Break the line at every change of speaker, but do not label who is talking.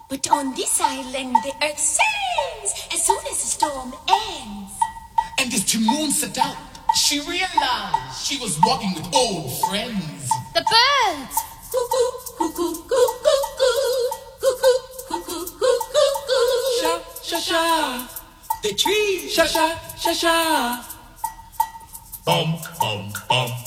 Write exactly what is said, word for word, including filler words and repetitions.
But on this island, the earth sings as soon as the storm ends.
And as Timoon set out, she realized she was walking with old friends.
The birds!
Cuckoo, cuckoo, cuckoo, cuckoo, cuckoo, cuckoo, cuckoo.
Sha, sha, sha.
The trees.
Sha, sha, sha, sha.
Bum, bum, bum.